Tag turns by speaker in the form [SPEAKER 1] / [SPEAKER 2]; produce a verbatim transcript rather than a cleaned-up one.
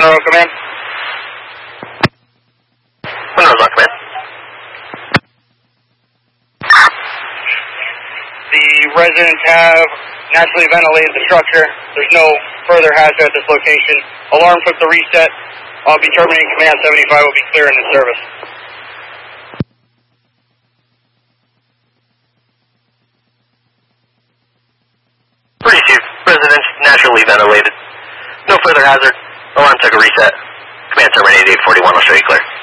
[SPEAKER 1] Monroe, command.
[SPEAKER 2] Monroe's on command.
[SPEAKER 1] The residents have naturally ventilated the structure. There's no further hazard at this location. Alarm took the reset. I'll be terminating command. seventy-five will be clear in the service.
[SPEAKER 2] Received. Residents naturally ventilated. No further hazard. Alarm took a reset. Command terminated eight forty-one. I'll show you clear.